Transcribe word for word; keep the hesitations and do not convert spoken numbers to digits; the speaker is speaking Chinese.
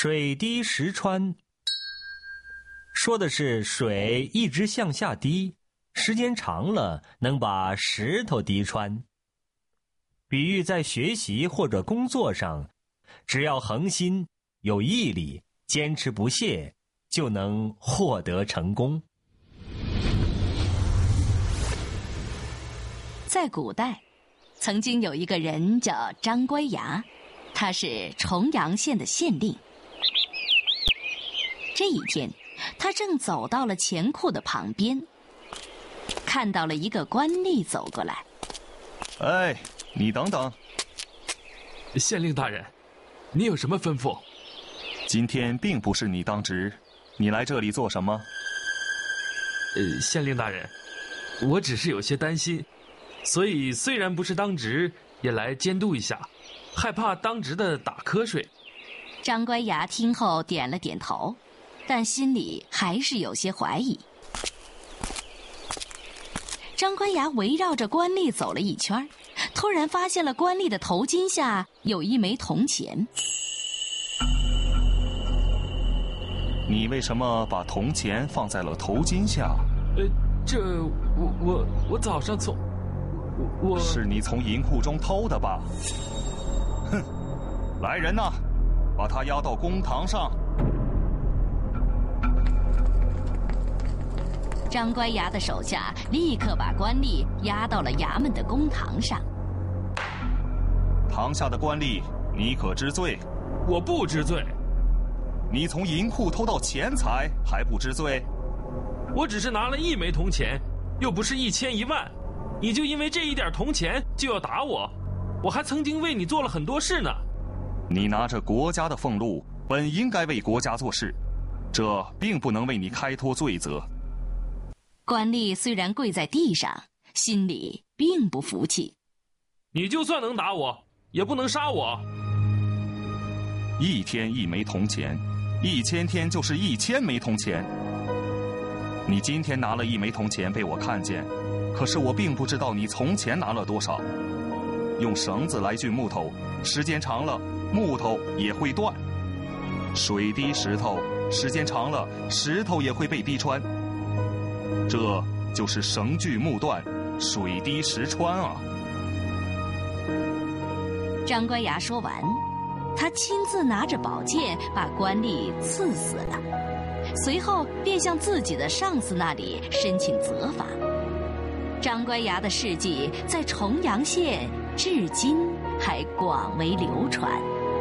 水滴石穿，说的是水一直向下滴，时间长了能把石头滴穿。比喻在学习或者工作上，只要恒心、有毅力、坚持不懈，就能获得成功。 在古代，曾经有一个人叫张乖崖，他是重阳县的县令。这一天，他正走到了钱库的旁边，看到了一个官吏走过来。 哎，你等等。 县令大人，你有什么吩咐？ 今天并不是你当值，你来这里做什么？ 呃，县令大人，我只是有些担心，所以虽然不是当值，也来监督一下，害怕当值的打瞌睡。 张乖崖听后点了点头，但心里还是有些怀疑。张乖崖围绕着官吏走了一圈，突然发现了官吏的头巾下有一枚铜钱。 你为什么把铜钱放在了头巾下？ 呃，这我我我早上从我我是你从银库中偷的吧？哼！来人呐，把他押到公堂上。 张乖崖的手下立刻把官吏押到了衙门的公堂上。 堂下的官吏，你可知罪？ 我不知罪。 你从银库偷到钱财还不知罪？ 我只是拿了一枚铜钱，又不是一千一万，你就因为这一点铜钱就要打我？我还曾经为你做了很多事呢。 你拿着国家的俸禄，本应该为国家做事，这并不能为你开脱罪责。 官吏虽然跪在地上，心里并不服气。 你就算能打我，也不能杀我。 一天一枚铜钱，一千天就是一千枚铜钱。你今天拿了一枚铜钱被我看见，可是我并不知道你从前拿了多少。用绳子来锯木头，时间长了，木头也会断。水滴石头，时间长了，石头也会被滴穿。这就是绳锯木断，水滴石穿啊！ 张乖崖说完，他亲自拿着宝剑把官吏刺死了，随后便向自己的上司那里申请责罚。张乖崖的事迹在重阳县至今还广为流传。